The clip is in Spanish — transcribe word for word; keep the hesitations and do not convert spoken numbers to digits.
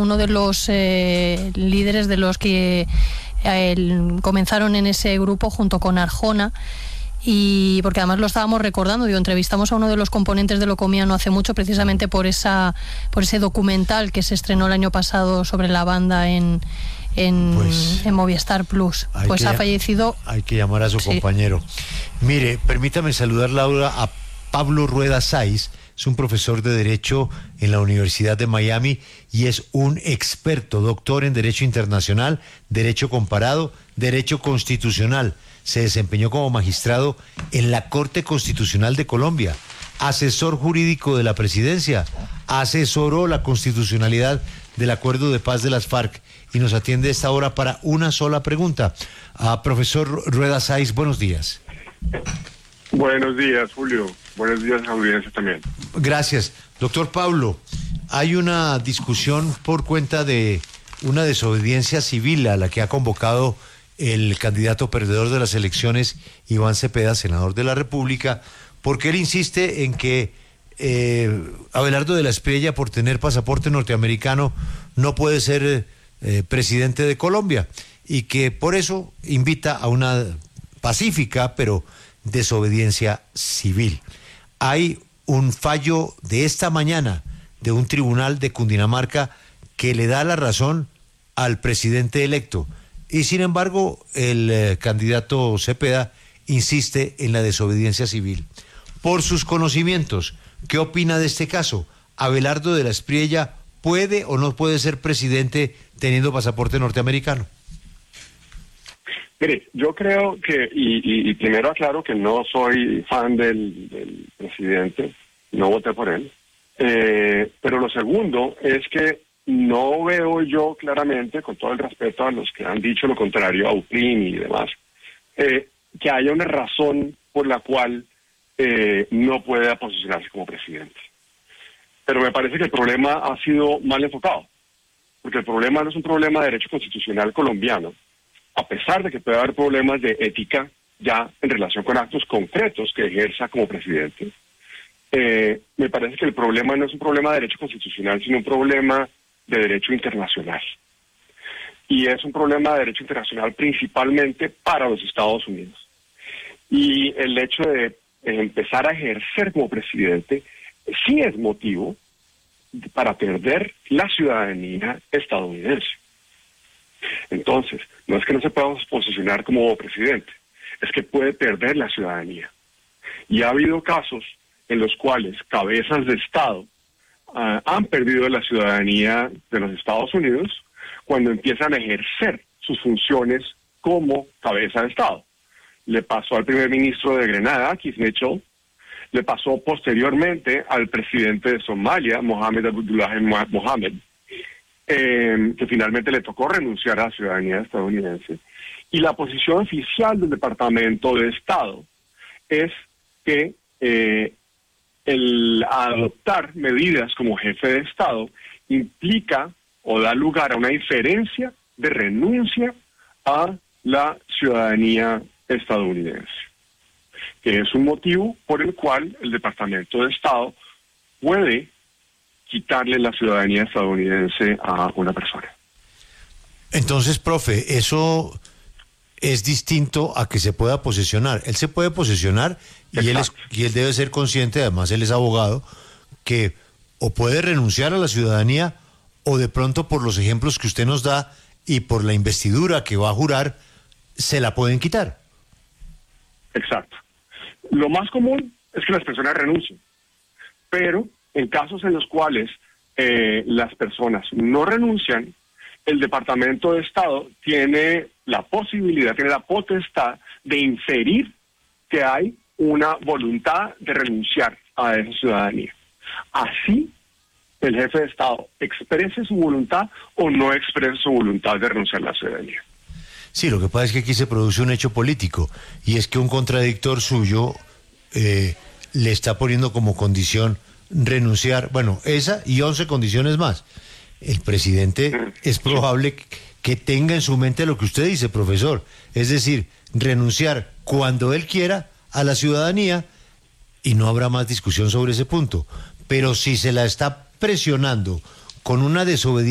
uno de los eh, líderes de los que eh, el, comenzaron en ese grupo junto con Arjona. Y porque además lo estábamos recordando, digo, entrevistamos a uno de los componentes de Locomía no hace mucho, precisamente por esa por ese documental que se estrenó el año pasado sobre la banda en en, pues, en Movistar Plus. Pues ha fallecido. Hay que llamar a su sí. compañero. Mire, permítame saludar, Laura, a Pablo Rueda Saiz. Es un profesor de Derecho en la Universidad de Miami y es un experto, doctor en Derecho Internacional, Derecho Comparado, Derecho Constitucional. Se desempeñó como magistrado en la Corte Constitucional de Colombia, asesor jurídico de la presidencia, asesoró la constitucionalidad del acuerdo de paz de las FARC y nos atiende a esta hora para una sola pregunta. Uh, profesor Rueda Saiz, buenos días. Buenos días, Julio. Buenos días a la audiencia también. Gracias. Doctor Pablo, hay una discusión por cuenta de una desobediencia civil a la que ha convocado el candidato perdedor de las elecciones, Iván Cepeda, senador de la República, porque él insiste en que eh, Abelardo de la Espriella, por tener pasaporte norteamericano, no puede ser eh, presidente de Colombia, y que por eso invita a una pacífica, pero desobediencia civil. Hay un fallo de esta mañana de un tribunal de Cundinamarca que le da la razón al presidente electo. Y sin embargo, el eh, candidato Cepeda insiste en la desobediencia civil. Por sus conocimientos, ¿qué opina de este caso? ¿Abelardo de la Espriella puede o no puede ser presidente teniendo pasaporte norteamericano? Mire, yo creo que, y, y, y primero aclaro que no soy fan del, del presidente, no voté por él, eh, pero lo segundo es que no veo yo claramente, con todo el respeto a los que han dicho lo contrario, a Uprin y demás, eh, que haya una razón por la cual eh, no pueda posicionarse como presidente. Pero me parece que el problema ha sido mal enfocado, porque el problema no es un problema de derecho constitucional colombiano, a pesar de que puede haber problemas de ética ya en relación con actos concretos que ejerza como presidente. Eh, me parece que el problema no es un problema de derecho constitucional, sino un problema de derecho internacional. Y es un problema de derecho internacional principalmente para los Estados Unidos. Y el hecho de empezar a ejercer como presidente sí es motivo para perder la ciudadanía estadounidense. Entonces, no es que no se pueda posicionar como presidente, es que puede perder la ciudadanía. Y ha habido casos en los cuales cabezas de Estado Uh, han perdido la ciudadanía de los Estados Unidos cuando empiezan a ejercer sus funciones como cabeza de Estado. Le pasó al primer ministro de Grenada, Keith Mitchell, le pasó posteriormente al presidente de Somalia, Mohamed Abdullahi Mohamed, eh, que finalmente le tocó renunciar a la ciudadanía estadounidense. Y la posición oficial del Departamento de Estado es que eh, el adoptar medidas como jefe de Estado implica o da lugar a una diferencia de renuncia a la ciudadanía estadounidense, que es un motivo por el cual el Departamento de Estado puede quitarle la ciudadanía estadounidense a una persona. Entonces, profe, eso es distinto a que se pueda posesionar. Él se puede posesionar y él, es, y él debe ser consciente, además él es abogado, que o puede renunciar a la ciudadanía o de pronto por los ejemplos que usted nos da y por la investidura que va a jurar, se la pueden quitar. Exacto. Lo más común es que las personas renuncien, pero en casos en los cuales eh, las personas no renuncian, el Departamento de Estado tiene la posibilidad, tiene la potestad de inferir que hay una voluntad de renunciar a esa ciudadanía. Así, el jefe de Estado exprese su voluntad o no exprese su voluntad de renunciar a la ciudadanía. Sí, lo que pasa es que aquí se produce un hecho político, y es que un contradictor suyo eh, le está poniendo como condición renunciar, bueno, esa y once condiciones más. El presidente es probable que tenga en su mente lo que usted dice, profesor, es decir, renunciar cuando él quiera a la ciudadanía y no habrá más discusión sobre ese punto. Pero si se la está presionando con una desobediencia